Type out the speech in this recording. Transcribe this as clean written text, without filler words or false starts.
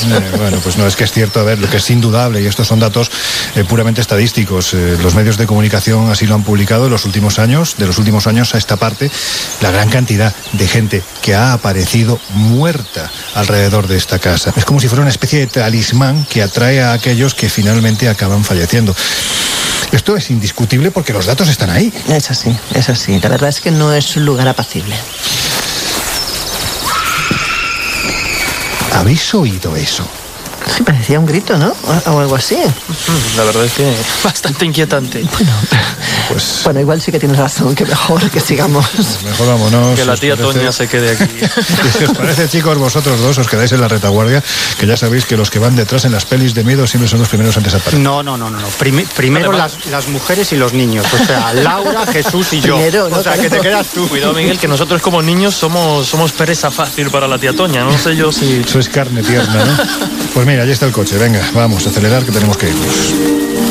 Bueno, pues no, es que es cierto, a ver, lo que es indudable, y estos son datos puramente estadísticos, los medios de comunicación así lo han publicado en los últimos años, de los últimos años a esta parte, la gran cantidad de gente que ha aparecido muerta alrededor de esta casa. Es como si fuera una especie de talismán que atrae a aquellos que finalmente acaban falleciendo. Esto es indiscutible porque los datos están ahí. Es así, es así. La verdad es que no es un lugar apacible. ¿Habéis oído eso? Sí, parecía un grito, ¿no? O algo así. La verdad es que bastante inquietante. Bueno, igual sí que tienes razón, que mejor que sigamos. Pues mejor vámonos. Que la tía Toña se quede aquí. Si os parece, chicos, vosotros dos os quedáis en la retaguardia, que ya sabéis que los que van detrás en las pelis de miedo siempre son los primeros antes a aparecer. No. Primero las mujeres y los niños. O sea, Laura, Jesús y yo. Primero, ¿no? O sea, que te quedas tú. Cuidado, Miguel, que nosotros como niños somos presa fácil para la tía Toña. No sé yo si... Sois carne tierna, ¿no? Pues mira, allí está el coche. Venga, vamos a acelerar que tenemos que irnos.